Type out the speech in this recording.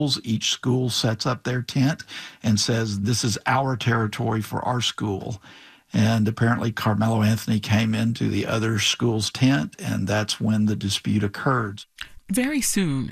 Each school sets up their tent and says, this is our territory for our school. And apparently Carmelo Anthony came into the other school's tent, and that's when the dispute occurred. Very soon